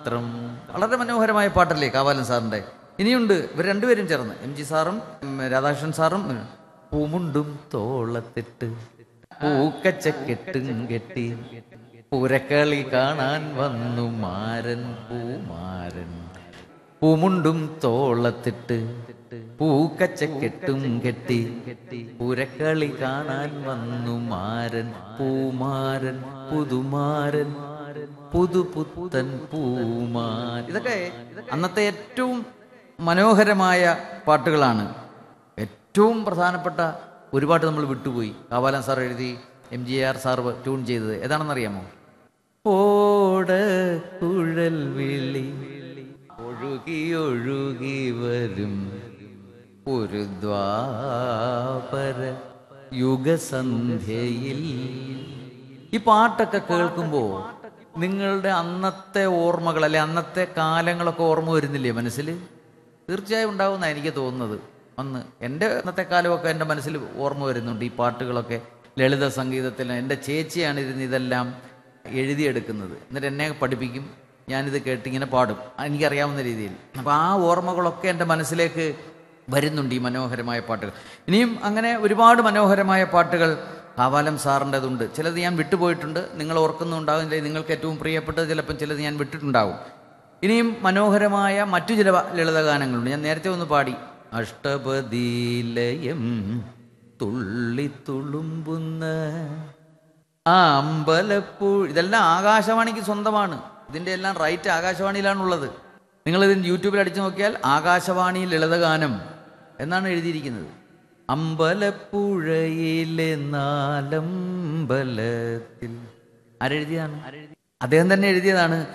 മാത്രം. വളരെ മനോഹരമായ പാട്ടല്ലേ കാവാലൻ സാറിൻ്റെ. ഇനിയുണ്ട് ഇവർ രണ്ടുപേരും ചേർന്ന്, MG സാറും രാധാകൃഷ്ണൻ സാറും. പൂമുണ്ടും തോളത്തിട്ട് പൂക്കച്ചക്കെട്ടും കെട്ടി പൂരക്കളി കാണാൻ വന്നു മാരൻ പൂമാരൻ. പൂമുണ്ടും തോളത്തിട്ട് പൂക്കച്ചക്കെട്ടും കെട്ടി പൂരക്കളി കാണാൻ വന്നു മാരൻ പൂമാരൻ പുതുമാരൻ പുതുപുത്തൻ പൂമാൻ. ഇതൊക്കെ അന്നത്തെ ഏറ്റവും മനോഹരമായ പാട്ടുകളാണ്. ഏറ്റവും പ്രധാനപ്പെട്ട ഒരു പാട്ട് നമ്മൾ വിട്ടുപോയി. കാവാലൻ സാർ എഴുതി MGR സാർ ട്യൂൺ ചെയ്തത് ഏതാണെന്നറിയാമോ? ഓട കുഴൽ വിളി ഒഴുകി ഒഴുകി വരും ഒരു ദ്വാപര യുഗസന്ധ്യയിൽ. ഈ പാട്ടൊക്കെ കേൾക്കുമ്പോൾ നിങ്ങളുടെ അന്നത്തെ ഓർമ്മകൾ അല്ലെ അന്നത്തെ കാലങ്ങളൊക്കെ ഓർമ്മ വരുന്നില്ലേ മനസ്സിൽ? തീർച്ചയായും ഉണ്ടാവുമെന്നാണ് എനിക്ക് തോന്നുന്നത്. അന്ന് എൻ്റെ അന്നത്തെ കാലമൊക്കെ എൻ്റെ മനസ്സിൽ ഓർമ്മ വരുന്നുണ്ട്. ഈ പാട്ടുകളൊക്കെ ലളിത സംഗീതത്തിൽ എൻ്റെ ചേച്ചിയാണ് ഇരുന്ന് ഇതെല്ലാം എഴുതിയെടുക്കുന്നത്. എന്നിട്ട് എന്നെ പഠിപ്പിക്കും, ഞാനിത് കേട്ടിങ്ങനെ പാടും എനിക്കറിയാവുന്ന രീതിയിൽ. അപ്പോൾ ആ ഓർമ്മകളൊക്കെ എൻ്റെ മനസ്സിലേക്ക് വരുന്നുണ്ട് ഈ മനോഹരമായ പാട്ടുകൾ. ഇനിയും അങ്ങനെ ഒരുപാട് മനോഹരമായ പാട്ടുകൾ കാവാലം സാറിൻ്റെതുണ്ട്. ചിലത് ഞാൻ വിട്ടുപോയിട്ടുണ്ട്, നിങ്ങൾ ഓർക്കുന്നുണ്ടാകുന്നില്ല. നിങ്ങൾക്ക് ഏറ്റവും പ്രിയപ്പെട്ടത് ചിലപ്പം ചിലത് ഞാൻ വിട്ടിട്ടുണ്ടാവും. ഇനിയും മനോഹരമായ മറ്റു ചില ലളിതഗാനങ്ങളുണ്ട്. ഞാൻ നേരത്തെ ഒന്ന് പാടി. അഷ്ടപതിലയം തുള്ളി തുളുമ്പുന്ന ആ അമ്പലപ്പൂ. ഇതെല്ലാം ആകാശവാണിക്ക് സ്വന്തമാണ്. ഇതിൻ്റെ എല്ലാം റൈറ്റ് ആകാശവാണിയിലാണുള്ളത്. നിങ്ങളിത് യൂട്യൂബിൽ അടിച്ചു നോക്കിയാൽ ആകാശവാണി ലളിതഗാനം എന്നാണ് എഴുതിയിരിക്കുന്നത്. അമ്പലപ്പുഴയിലെ നാലമ്പലത്തിൽ ആരെഴുതിയതാണ്? അദ്ദേഹം തന്നെ എഴുതിയതാണ്.